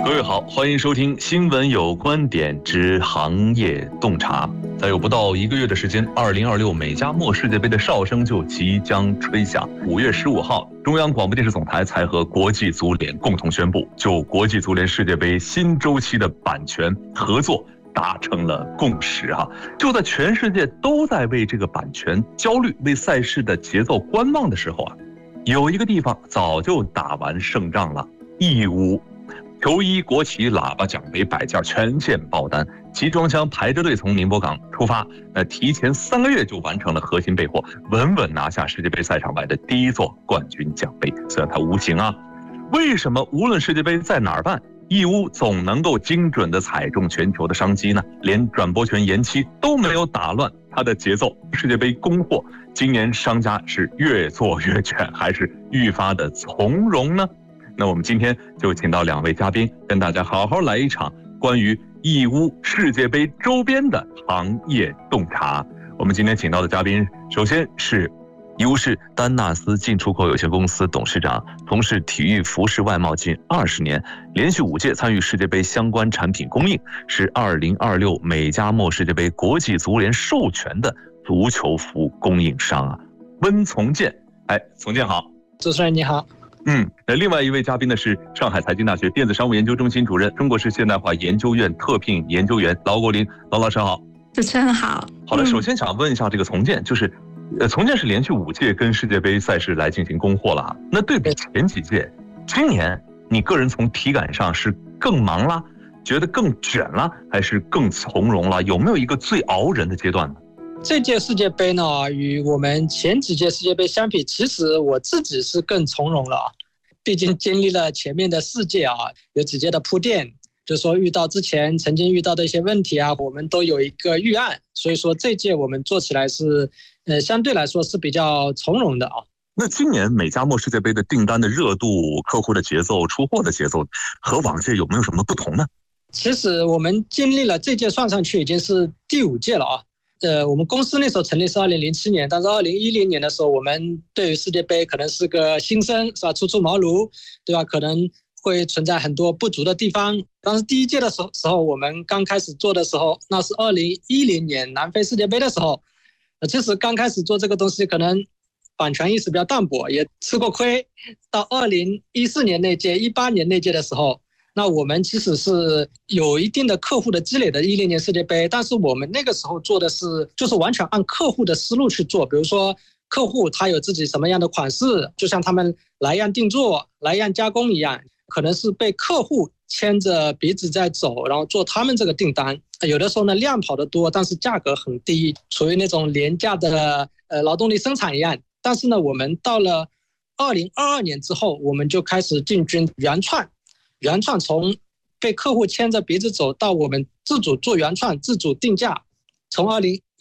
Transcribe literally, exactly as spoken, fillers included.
各位好，欢迎收听新闻有观点之行业洞察。再有不到一个月的时间，二零二六美加墨世界杯的哨声就即将吹响。五月十五号，中央广播电视总台才和国际足联共同宣布，就国际足联世界杯新周期的版权合作达成了共识哈。就在全世界都在为这个版权焦虑、为赛事的节奏观望的时候啊，有一个地方早就打完胜仗了，义乌。球衣、国旗、喇叭、奖杯、摆件全线爆单，集装箱排着队从宁波港出发，那提前三个月就完成了核心备货，稳稳拿下世界杯赛场外的第一座冠军奖杯。虽然它无形啊，为什么无论世界杯在哪儿办，义乌总能够精准地踩中全球的商机呢？连转播权延期都没有打乱它的节奏。世界杯供货，今年商家是越做越卷，还是愈发的从容呢？那我们今天就请到两位嘉宾，跟大家好好来一场关于义乌世界杯周边的行业洞察。我们今天请到的嘉宾，首先是义乌市丹纳斯进出口有限公司董事长，从事体育服饰外贸近二十年，连续五届参与世界杯相关产品供应，是二零二六美加墨世界杯国际足联授权的足球服供应商啊，温从建。哎，从建好。 主持人你好。 嗯，那另外一位嘉宾呢是上海财经大学电子商务研究中心主任、中国式现代化研究院特聘研究员劳国林。劳老师好。 主持人好。 好的，首先想问一下这个从建，就是呃，从建是连续五届跟世界杯赛事来进行供货了，那对比前几届，今年你个人从体感上是更忙啦，觉得更卷了，还是更从容了？有没有一个最熬人的阶段呢？ 这届世界杯呢，与我们前几届世界杯相比，其实我自己是更从容了。毕竟经历了前面的四届啊，有几届的铺垫，就是说遇到之前曾经遇到的一些问题啊，我们都有一个预案，所以说这届我们做起来是，呃，相对来说是比较从容的啊。 那今年美加墨世界杯的订单的热度、客户的节奏、出货的节奏，和往届有没有什么不同呢？ 其实我们经历了这届算上去已经是第五届了啊。呃，我们公司那时候成立是二零零七年，但是二零一零年的时候，我们对于世界杯可能是个新生，是吧？初出茅庐，对吧？可能会存在很多不足的地方。当时第一届的时候，我们刚开始做的时候，那是二零一零年南非世界杯的时候。呃，其实刚开始做这个东西，可能版权意识比较淡薄，也吃过亏。到二零一四年那届、一八年那届的时候。那我们其实是有一定的客户的积累的一零年世界杯，但是我们那个时候做的是就是完全按客户的思路去做，比如说客户他有自己什么样的款式，就像他们来样定做、来样加工一样，可能是被客户牵着鼻子在走，然后做他们这个订单。有的时候呢量跑得多，但是价格很低，处于那种廉价的呃劳动力生产一样。但是呢，我们到了二零二二年之后，我们就开始进军原创。原创从被客户牵着鼻子走到我们自主做原创、自主定价，从二零